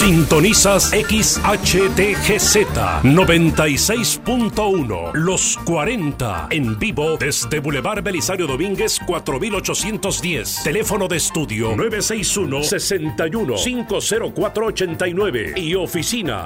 Sintonizas XHTGZ 96.1 Los 40 en vivo desde Boulevard Belisario Domínguez 4810. Teléfono de estudio 961-61-50489 y oficina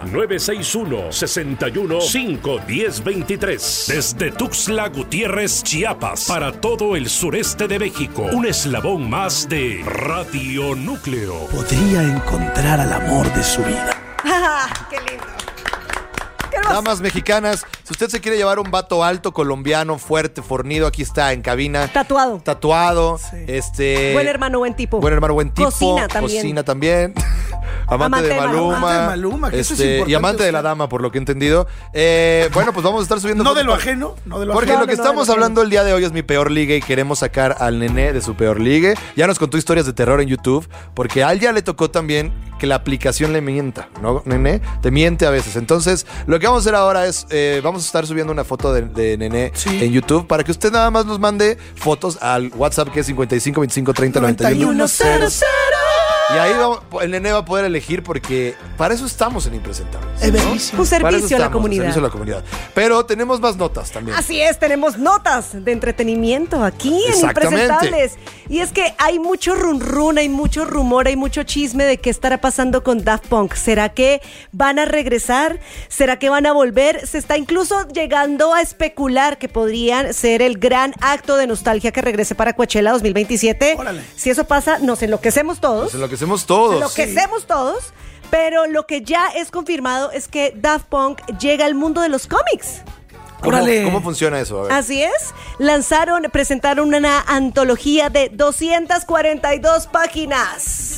961-61-51023. Desde Tuxtla Gutiérrez, Chiapas, para todo el sureste de México. Un eslabón más de Radio Núcleo. Podría encontrar al amor de su vida. ¡Qué lindo! Damas mexicanas, si usted se quiere llevar un vato alto, colombiano, fuerte, fornido, aquí está en cabina. Tatuado. Sí. Buen hermano, buen tipo. Cocina también. Amante de Maluma, que eso es importante, y amante de la dama, por lo que he entendido. Bueno, pues vamos a estar subiendo. No de lo ajeno. Porque lo que estamos hablando el día de hoy es mi peor ligue y queremos sacar al nené de su peor ligue. Ya nos contó historias de terror en YouTube, porque a él ya le tocó también que la aplicación le mienta, ¿no, nené? Te miente a veces. Entonces, lo que vamos a hacer ahora es, vamos a estar subiendo una foto de nené en YouTube para que usted nada más nos mande fotos al WhatsApp, que es 55 25 30 91 00. Y ahí el nené va a poder elegir, porque para eso estamos en Impresentables, ¿no? Un servicio a la comunidad. Pero tenemos más notas también. Así es, tenemos notas de entretenimiento aquí en Impresentables. Y es que hay mucho run, hay mucho rumor, hay mucho chisme de qué estará pasando con Daft Punk. ¿Será que van a regresar? ¿Será que van a volver? Se está incluso llegando a especular que podrían ser el gran acto de nostalgia que regrese para Coachella 2027. Órale. Si eso pasa, nos enloquecemos todos. Pero lo que ya es confirmado es que Daft Punk llega al mundo de los cómics. ¿Cómo funciona eso? A ver. Así es. Presentaron una antología de 242 páginas.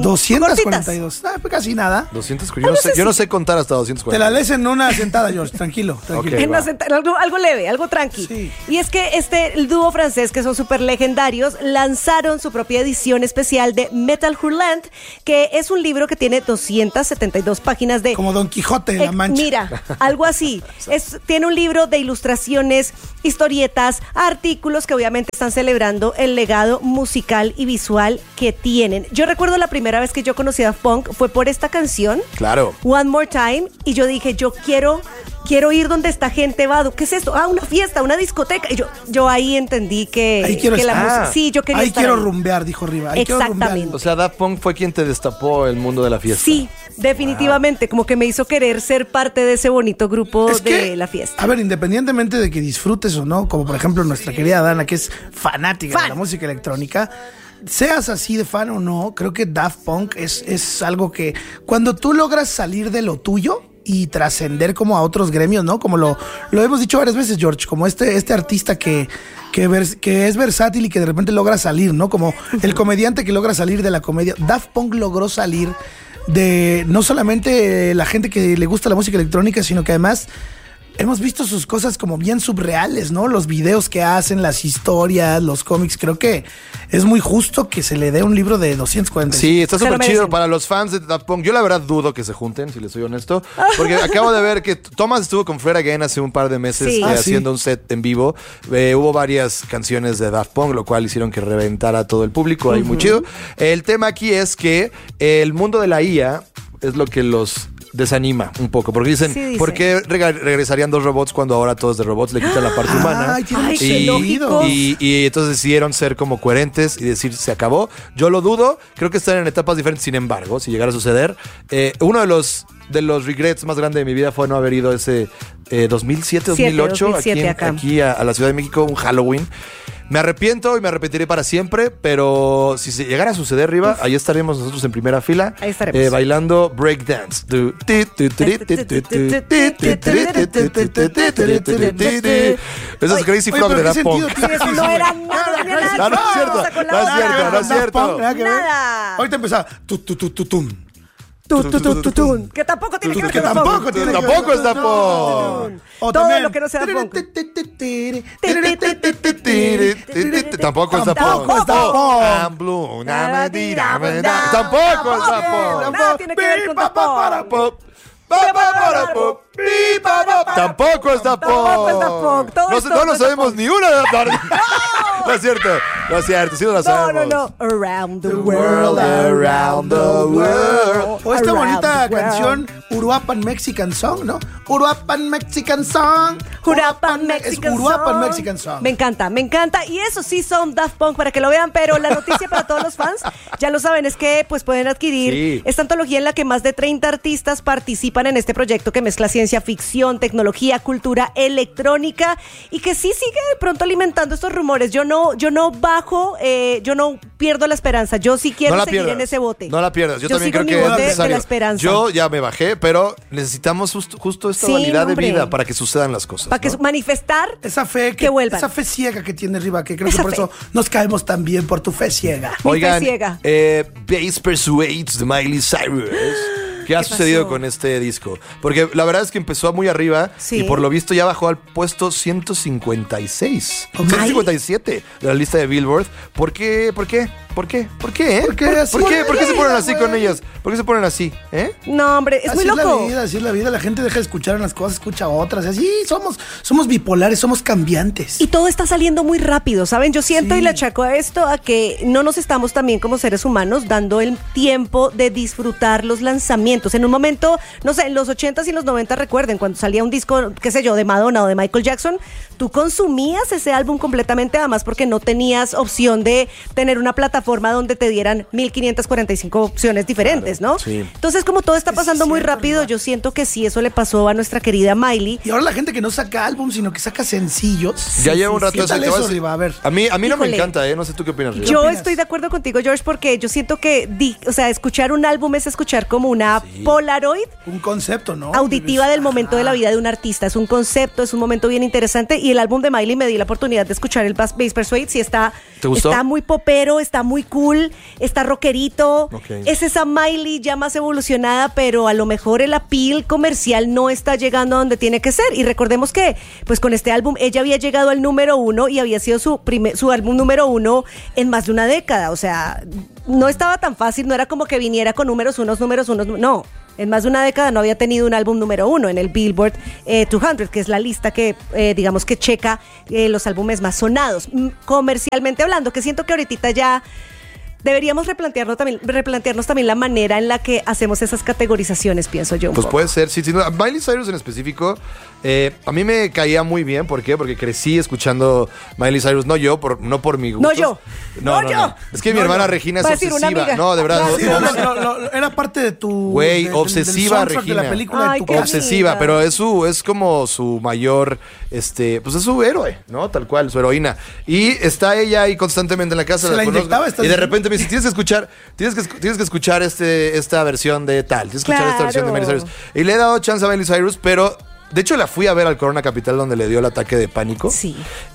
242. Pues casi nada. 200. Yo no sé contar hasta 240. Te la lees en una sentada, George. Tranquilo. Okay, algo leve, algo tranqui. Sí. Y es que el dúo francés, que son súper legendarios, lanzaron su propia edición especial de Metal Hurlant, que es un libro que tiene 272 páginas de... Como Don Quijote de la Mancha. Mira, algo así. Tiene un libro de ilustraciones, historietas, artículos que obviamente están celebrando el legado musical y visual que tienen. Yo recuerdo la primera vez que yo conocí a Daft Punk fue por esta canción. Claro. One More Time. Y yo dije, yo quiero ir donde esta gente va. ¿Qué es esto? Una fiesta, una discoteca. Y yo ahí entendí que la música... Sí, yo quería estar ahí. Rumbear, dijo Riva. Exactamente. O sea, Daft Punk fue quien te destapó el mundo de la fiesta. Sí, definitivamente. Como que me hizo querer ser parte de ese bonito grupo de la fiesta. A ver, independientemente de que disfrutes o no, como por ejemplo nuestra querida Dana, que es fanática de la música electrónica, seas así de fan o no, creo que Daft Punk es algo que cuando tú logras salir de lo tuyo y trascender como a otros gremios, ¿no? Como lo hemos dicho varias veces, George, como este artista que es versátil y que de repente logra salir, ¿no? Como el comediante que logra salir de la comedia. Daft Punk logró salir de no solamente la gente que le gusta la música electrónica, sino que además hemos visto sus cosas como bien subreales, ¿no? Los videos que hacen, las historias, los cómics. Creo que es muy justo que se le dé un libro de 240. Sí, está súper chido para los fans de Daft Punk. Yo la verdad dudo que se junten, si les soy honesto, porque acabo de ver que Thomas estuvo con Fred Again hace un par de meses haciendo un set en vivo. Hubo varias canciones de Daft Punk, lo cual hicieron que reventara todo el público. Ahí muy chido. El tema aquí es que el mundo de la IA es lo que los desanima un poco, porque dicen, ¿por qué regresarían dos robots cuando ahora todos de robots le quitan la parte humana? Y entonces decidieron ser como coherentes y decir, se acabó. Yo lo dudo, creo que están en etapas diferentes. Sin embargo, si llegara a suceder, uno de los regrets más grandes de mi vida fue no haber ido ese 2007, 2008 aquí a la Ciudad de México, un Halloween. Me arrepiento y me arrepentiré para siempre, pero si se llegara a suceder, Riva, ahí estaremos nosotros en primera fila. Ahí estaremos. Bailando breakdance. Eso es Crazy Frog de Daft Punk. No era nada. No es cierto. Nada. Ahorita empezaba. Que tampoco tiene que ver con Tampoco es Daft Punk. Todo lo que no sea Daft Punk. Tampoco es Daft Punk. I'm blue. Tampoco es Daft Punk. Nada tiene que ver con Daft Punk. Tampoco es Daft Punk. No lo sabemos ni una de Daft Punk. No es cierto. Sí no la sabemos. No. Around the world. O esta bonita canción, Uruapan Mexican Song, ¿no? Uruapan Mexican Song. Uruapan Mexican Song. Me encanta. Y eso sí son Daft Punk para que lo vean, pero la noticia para todos los fans, ya lo saben, es que pues pueden adquirir esta antología en la que más de 30 artistas participan en este proyecto que mezcla ciencia ficción, tecnología, cultura electrónica y que sí sigue de pronto alimentando estos rumores. Yo no bajo, yo no pierdo la esperanza. Yo sí quiero seguir en ese bote. No la pierdas. Yo también creo que es necesario. De la esperanza. Yo ya me bajé, pero necesitamos justo esta vanidad de vida para que sucedan las cosas. Para que manifestar esa fe que vuelvan. Esa fe ciega que tiene Riva, que creo que por eso nos caemos tan bien, por tu fe ciega. Oigan, Bass Persuades de Miley Cyrus. ¿Qué ha sucedido con este disco? Porque la verdad es que empezó muy arriba y por lo visto ya bajó al puesto 156. 157 de la lista de Billboard. ¿Por qué? ¿Por qué se ponen así con ellas? ¿Por qué se ponen así? No, hombre, es muy loco. Así es la vida. La gente deja de escuchar unas cosas, escucha otras. Así somos bipolares, somos cambiantes. Y todo está saliendo muy rápido, ¿saben? Yo siento y le achaco a esto a que no nos estamos también como seres humanos dando el tiempo de disfrutar los lanzamientos. En un momento, no sé, en los 80s y los 90, recuerden, cuando salía un disco, qué sé yo, de Madonna o de Michael Jackson, tú consumías ese álbum completamente, además porque no tenías opción de tener una plataforma donde te dieran 1545 opciones diferentes, ¿no? Sí. Entonces, como todo está pasando muy rápido, yo siento que sí, eso le pasó a nuestra querida Miley. Y ahora la gente que no saca álbum, sino que saca sencillos. Ya lleva un rato eso, Riva, a ver. A mí no me encanta, no sé tú qué opinas, Riva. Yo estoy de acuerdo contigo, George, porque yo siento que, escuchar un álbum es escuchar como una Polaroid. Un concepto, ¿no? Auditiva del momento de la vida de un artista. Es un concepto, es un momento bien interesante. Y el álbum de Miley me di la oportunidad de escuchar el Bass Persuades y está muy popero, está muy cool, está rockerito. Okay. Es esa Miley ya más evolucionada, pero a lo mejor el appeal comercial no está llegando a donde tiene que ser. Y recordemos que, pues con este álbum, ella había llegado al número 1 y había sido su álbum número 1 en más de una década. O sea, no estaba tan fácil, no era como que viniera con números unos, no. En más de una década no había tenido un álbum número 1 en el Billboard 200, que es la lista que, digamos que checa los álbumes más sonados, comercialmente hablando, que siento que ahorita ya deberíamos replantearnos también la manera en la que hacemos esas categorizaciones, pienso yo. Pues puede ser, sí. No, Miley Cyrus en específico, a mí me caía muy bien. ¿Por qué? Porque crecí escuchando Miley Cyrus, no por mi gusto. No yo. No. Es que mi hermana Regina es obsesiva. No, de verdad. Era parte de tu... Güey, obsesiva del Regina. De la película de tu obsesiva, pero es como su mayor, pues es su héroe, ¿no? Tal cual, su heroína. Y está ella ahí constantemente en la casa. Se la inyectaba. Y de repente me dice, tienes que escuchar esta versión de tal, tienes que escuchar esta versión de Miley Cyrus. Y le he dado chance a Miley Cyrus, pero de hecho la fui a ver al Corona Capital donde le dio el ataque de pánico. Sí.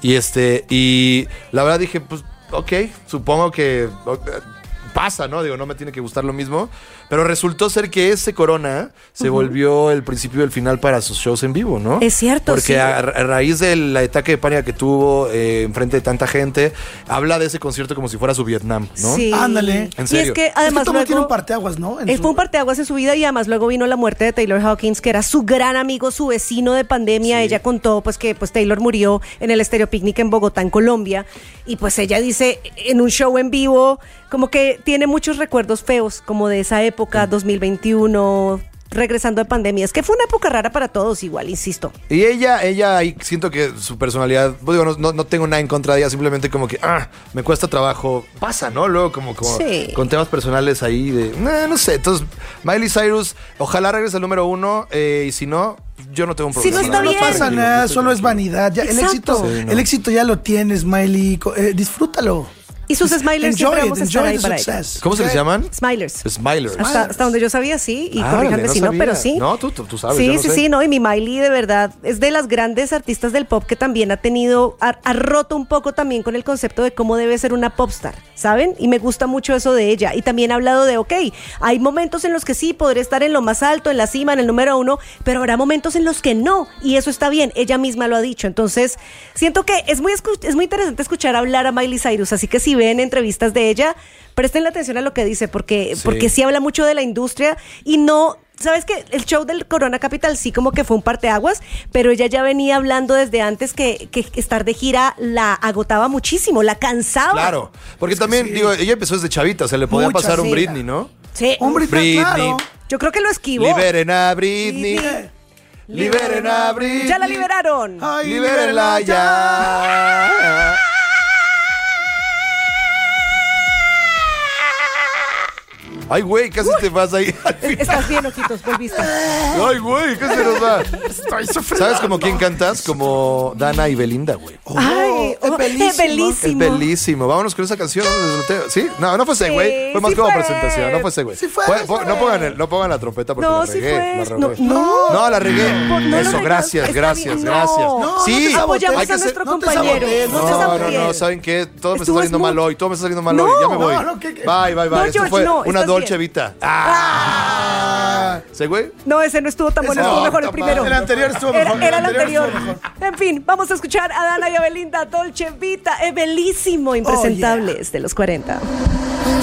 Y la verdad dije, pues, ok, supongo que pasa, ¿no? Digo, no me tiene que gustar lo mismo. Pero resultó ser que ese Corona se volvió el principio del final para sus shows en vivo, ¿no? Es cierto, porque a raíz del ataque de pánico que tuvo enfrente de tanta gente, habla de ese concierto como si fuera su Vietnam, ¿no? Sí. Ándale. En serio. Y es que además luego tiene un parteaguas, ¿no? Fue un parteaguas en su vida y además luego vino la muerte de Taylor Hawkins, que era su gran amigo, su vecino de pandemia. Sí. Ella contó pues que Taylor murió en el Estéreo Picnic en Bogotá, en Colombia. Y pues ella dice en un show en vivo como que tiene muchos recuerdos feos como de esa época, 2021, regresando de pandemia. Es que fue una época rara para todos igual, insisto. Y ella ahí siento que su personalidad, digo, no tengo nada en contra de ella, simplemente como que, me cuesta trabajo. Pasa, ¿no? Luego como sí, con temas personales ahí de, no sé. Entonces, Miley Cyrus, ojalá regrese al número 1, y si no, yo no tengo un problema. Si no está bien. No pasa nada, solo es vanidad. Ya, el éxito ya lo tienes, Miley. Disfrútalo. Y sus Smilers siempre vamos a estar ahí para ellos. ¿Cómo se les llaman? Smilers. Hasta donde yo sabía, sí. Y corríjanme si no, pero sí. No, tú sabes. Sí, no. Y mi Miley, de verdad, es de las grandes artistas del pop que también ha roto un poco también con el concepto de cómo debe ser una popstar, ¿saben? Y me gusta mucho eso de ella. Y también ha hablado de, hay momentos en los que sí, podré estar en lo más alto, en la cima, en el número 1, pero habrá momentos en los que no. Y eso está bien. Ella misma lo ha dicho. Entonces, siento que es muy interesante escuchar hablar a Miley Cyrus. Así que si ven entrevistas de ella, presten la atención a lo que dice, porque sí habla mucho de la industria y no... ¿Sabes qué? El show del Corona Capital sí como que fue un parteaguas, pero ella ya venía hablando desde antes que estar de gira la agotaba muchísimo, la cansaba. Claro, porque también, digo, ella empezó desde chavita, se le podía pasar un Britney, ¿no? Sí. Un Britney, claro. Yo creo que lo esquivó. Liberen a Britney. Liberen a Britney. Ya la liberaron. Ay, Libérenla ya. Ay, güey, casi te vas ahí. Estás bien, ojitos, volviste. Ay, güey, casi nos va. Estoy sufriendo. ¿Sabes como quién cantas? Como Dana y Belinda, güey. Ay, es bellísimo. es bellísimo. Es belísimo. Vámonos con esa canción. ¿Sí? No fue ese, güey. Fue más sí como fue. presentación. No fue ese, güey. Sí fue. No pongan la trompeta porque No, la sí regué. fue. La regué. No, la regué. No lo Eso, regas. gracias, Está gracias, bien. gracias. No, Sí, apoyamos hay que a hacer- nuestro no te compañero. sabotees, No te sabotees. No, ¿saben qué? Todo me está Estuvo saliendo smooth. mal hoy. Todo me está saliendo mal No, hoy. Ya me voy. no, ¿qué? Bye. No, Esto George, fue no, una estás Dolce bien. Vita. ¿Sí, güey? No, ese no estuvo tan bueno, No, estuvo mejor el está primero. mal. El anterior estuvo mejor. Era el anterior. estuvo mejor. En fin, vamos a escuchar a Dana y a Belinda, Dolce Vita, es bellísimo, impresentables de los 40.